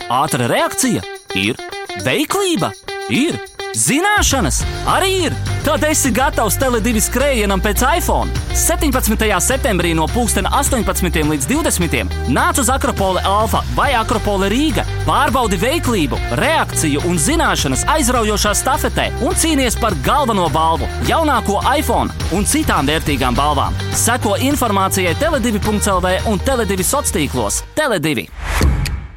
Ātra reakcija? Ir. Veiklība? Ir. Zināšanas? Arī ir. Tad esi gatavs Tele2 skrējienam pēc iPhone. 17. septembrī no 18. līdz 20. nāc uz Akropole Alfa vai Akropole Rīga. Pārbaudi veiklību, reakciju un zināšanas aizraujošā stafetē un cīnies par galveno balvu, jaunāko iPhone un citām vērtīgām balvām. Seko informācijai tele2.lv un Tele2 sociālos tīklos. Tele2.